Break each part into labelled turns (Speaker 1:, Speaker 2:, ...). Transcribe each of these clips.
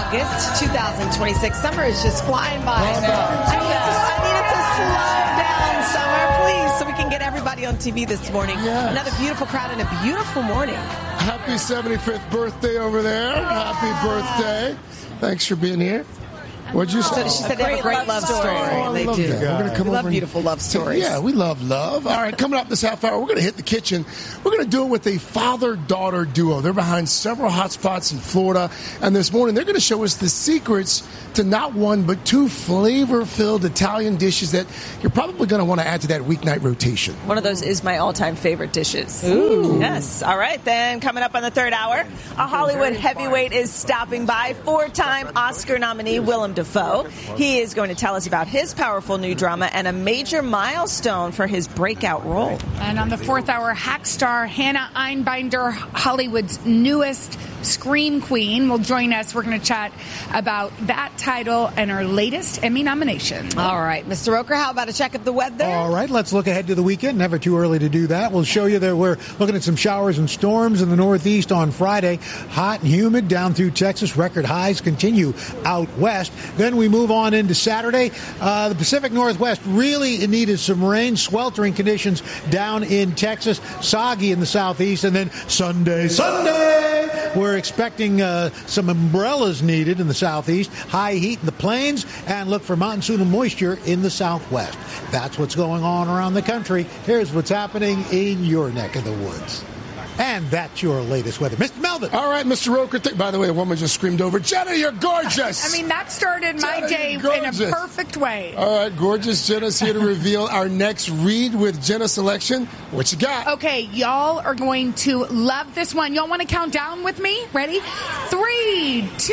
Speaker 1: August 2026. Summer is just flying by. I need it to slow down, Summer, please, so we can get everybody on TV this morning. Yes. Another beautiful crowd and a beautiful morning.
Speaker 2: Happy 75th birthday over there. Happy birthday. Thanks for being here. What'd you say?
Speaker 1: She said they have a great love story.
Speaker 2: Oh,
Speaker 1: they
Speaker 2: do.
Speaker 1: That.
Speaker 2: We're going to come
Speaker 1: we
Speaker 2: over
Speaker 1: love beautiful love stories.
Speaker 2: Yeah, we love love. All right, coming up this half hour, we're going to hit the kitchen. We're going to do it with a father-daughter duo. They're behind several hot spots in Florida. And this morning, they're going to show us the secrets to not one, but two flavor-filled Italian dishes that you're probably going to want to add to that weeknight rotation.
Speaker 3: One of those is my all-time favorite dishes.
Speaker 1: Ooh.
Speaker 3: Yes. All right, then coming up on the third hour, a Hollywood heavyweight is stopping by. 4-time Oscar nominee Willem Dafoe. He is going to tell us about his powerful new drama and a major milestone for his breakout role.
Speaker 4: And on the fourth hour, hack star Hannah Einbinder, Hollywood's newest Scream Queen, will join us. We're going to chat about that title and her latest Emmy nomination.
Speaker 1: All right, Mr. Roker, how about a check of the weather?
Speaker 5: All right, let's look ahead to the weekend. Never too early to do that. We'll show you that we're looking at some showers and storms in the Northeast on Friday. Hot and humid down through Texas. Record highs continue out west. Then we move on into Saturday. The Pacific Northwest really needed some rain. Sweltering conditions down in Texas. Soggy in the Southeast. And then Sunday, we're expecting some umbrellas needed in the Southeast. High heat in the plains. And look for monsoon and moisture in the Southwest. That's what's going on around the country. Here's what's happening in your neck of the woods. And that's your latest weather. Mr. Melvin.
Speaker 2: All right, Mr. Roker. By the way, a woman just screamed over, Jenna, you're gorgeous.
Speaker 4: I mean, that started my day in a perfect way.
Speaker 2: All right, gorgeous. Jenna's here to reveal our next Read with Jenna selection. What you got?
Speaker 4: Okay, y'all are going to love this one. Y'all want to count down with me? Ready? 3, 2,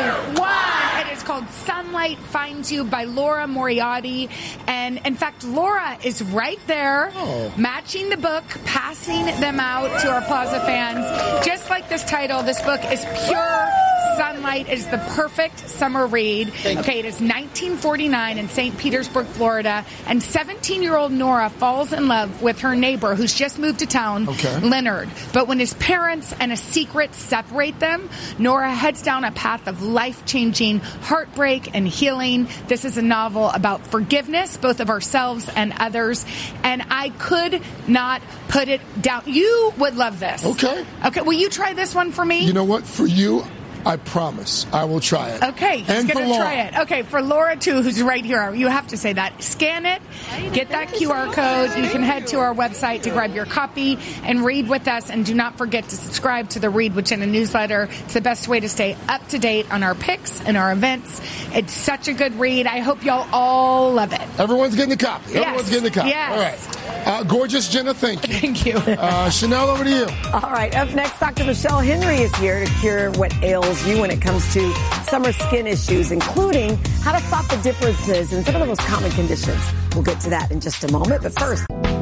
Speaker 4: 1. It is called Sunlight Finds You by Laura Moriarty. And, in fact, Laura is right there, matching the book, passing them out to our Plaza fans. Just like this title, this book is pure sunlight. It is the perfect summer read. Okay, it is 1949 in St. Petersburg, Florida, and 17-year-old Nora falls in love with her neighbor who's just moved to town, Leonard. But when his parents and a secret separate them, Nora heads down a path of life-changing heartbreak and healing. This is a novel about forgiveness, both of ourselves and others, and I could not put it down. You would love this.
Speaker 2: Okay.
Speaker 4: Will you try this one for me?
Speaker 2: You know what? For you, I promise I will try it.
Speaker 4: Okay, he's going to try it. Okay, for Laura, too, who's right here, you have to say that. Scan it, get that QR code. You can head to our website to grab your copy and read with us. And do not forget to subscribe to the Read with Jenna newsletter. It's the best way to stay up to date on our picks and our events. It's such a good read. I hope y'all all love it.
Speaker 2: Everyone's getting a copy.
Speaker 4: Yes.
Speaker 2: All right. Gorgeous Jenna, thank you.
Speaker 4: Thank you.
Speaker 2: Chanel, over to you.
Speaker 1: All right. Up next, Dr. Michelle Henry is here to cure what ails you when it comes to summer skin issues, including how to spot the differences in some of the most common conditions. We'll get to that in just a moment. But first...